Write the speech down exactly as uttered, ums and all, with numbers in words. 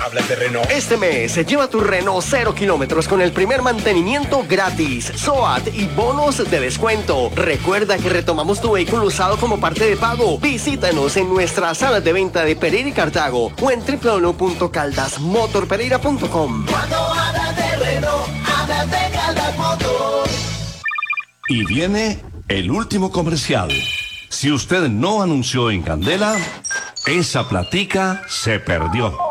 hablas de Renault? Este mes se lleva tu Renault cero kilómetros con el primer mantenimiento gratis, S O A T y bonos de descuento. Recuerda que retomamos tu vehículo usado como parte de pago. Visítanos en nuestras salas de venta de Pereira y Cartago o en w w w punto caldas motor pereira punto com. Cuando hablas de Renault, hablas de Caldas Motor. Y viene el último comercial. Si usted no anunció en Candela, esa platica se perdió.